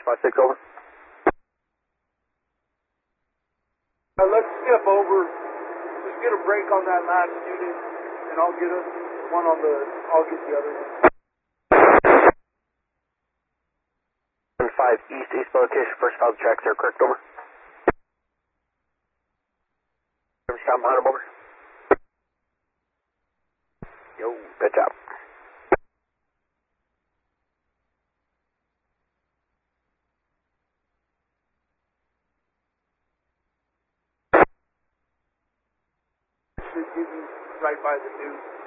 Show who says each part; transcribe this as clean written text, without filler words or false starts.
Speaker 1: 5-6 over.
Speaker 2: Let's skip over. Just get a break on that last unit, and I'll get us one on the. I'll get the other one.
Speaker 1: 5 east location, first call the tracks are correct over. Stop behind him over. Yo, good job.
Speaker 2: Should give you right by the news.